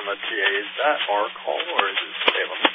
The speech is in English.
from a TA. Is that our call or is it Salem?